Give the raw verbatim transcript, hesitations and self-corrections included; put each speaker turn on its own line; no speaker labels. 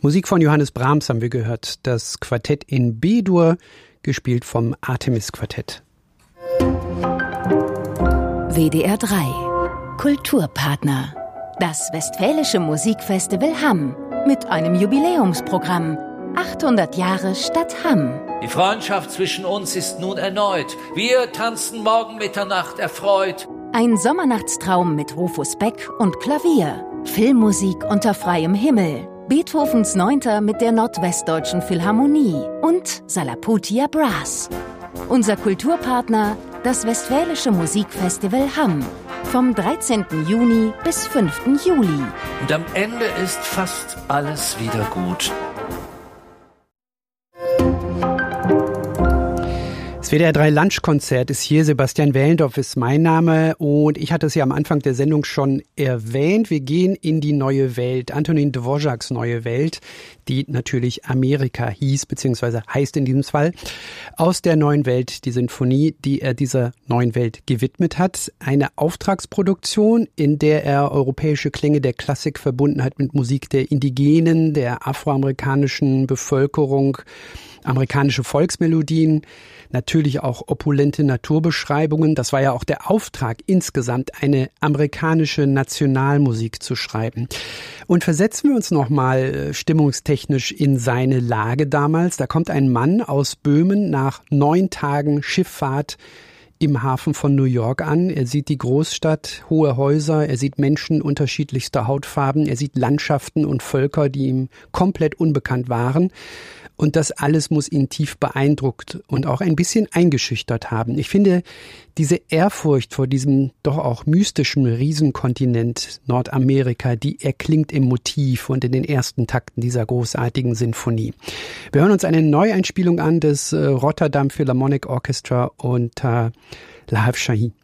Musik von Johannes Brahms haben wir gehört. Das Quartett in B-Dur, gespielt vom Artemis-Quartett.
W D R drei Kulturpartner. Das Westfälische Musikfestival Hamm mit einem Jubiläumsprogramm. achthundert Jahre Stadt Hamm.
Die Freundschaft zwischen uns ist nun erneut. Wir tanzen morgen Mitternacht erfreut.
Ein Sommernachtstraum mit Rufus Beck und Klavier. Filmmusik unter freiem Himmel. Beethovens Neunter mit der Nordwestdeutschen Philharmonie und Salaputia Brass. Unser Kulturpartner, das Westfälische Musikfestival Hamm. Vom dreizehnten Juni bis fünften Juli.
Und am Ende ist fast alles wieder gut.
Das W D R drei Lunchkonzert ist hier. Sebastian Wählendorf ist mein Name und ich hatte es ja am Anfang der Sendung schon erwähnt. Wir gehen in die neue Welt, Antonin Dvořáks neue Welt, die natürlich Amerika hieß, beziehungsweise heißt in diesem Fall. Aus der neuen Welt, die Sinfonie, die er dieser neuen Welt gewidmet hat. Eine Auftragsproduktion, in der er europäische Klänge der Klassik verbunden hat mit Musik der Indigenen, der afroamerikanischen Bevölkerung, amerikanische Volksmelodien, natürlich auch opulente Naturbeschreibungen. Das war ja auch der Auftrag, insgesamt eine amerikanische Nationalmusik zu schreiben. Und versetzen wir uns nochmal stimmungstechnisch in seine Lage damals. Da kommt ein Mann aus Böhmen nach neun Tagen Schifffahrt im Hafen von New York an. Er sieht die Großstadt, hohe Häuser, er sieht Menschen unterschiedlichster Hautfarben, er sieht Landschaften und Völker, die ihm komplett unbekannt waren. Und das alles muss ihn tief beeindruckt und auch ein bisschen eingeschüchtert haben. Ich finde, diese Ehrfurcht vor diesem doch auch mystischen Riesenkontinent Nordamerika, die erklingt im Motiv und in den ersten Takten dieser großartigen Sinfonie. Wir hören uns eine Neueinspielung an des Rotterdam Philharmonic Orchestra unter Lahav Shahi.